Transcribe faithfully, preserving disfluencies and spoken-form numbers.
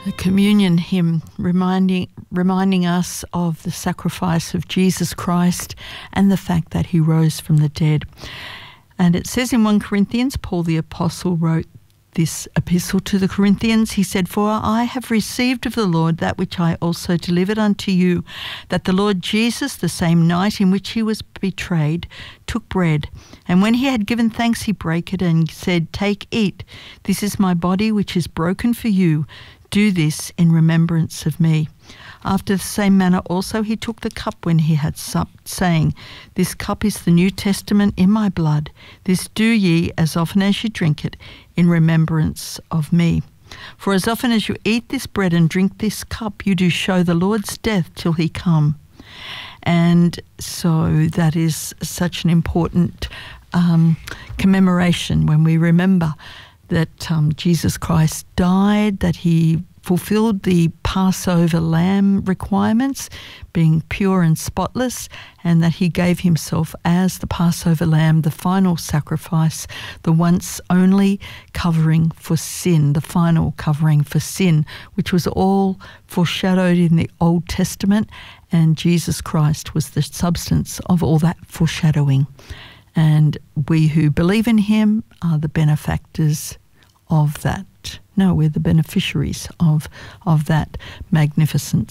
The communion hymn reminding reminding us of the sacrifice of Jesus Christ and the fact that he rose from the dead. And it says in First Corinthians, Paul the Apostle wrote this epistle to the Corinthians. He said, "For I have received of the Lord that which I also delivered unto you, that the Lord Jesus, the same night in which he was betrayed, took bread. And when he had given thanks, he brake it and said, Take, eat. This is my body which is broken for you. Do this in remembrance of me. After the same manner also he took the cup when he had supped, saying, This cup is the New Testament in my blood. This do ye as often as you drink it in remembrance of me. For as often as you eat this bread and drink this cup, you do show the Lord's death till he come." And so that is such an important um, commemoration when we remember that um, Jesus Christ died, that he fulfilled the Passover lamb requirements, being pure and spotless, and that he gave himself as the Passover lamb, the final sacrifice, the once only covering for sin, the final covering for sin, which was all foreshadowed in the Old Testament, and Jesus Christ was the substance of all that foreshadowing. And we who believe in him are the benefactors of that. No, we're the beneficiaries of, of that magnificence.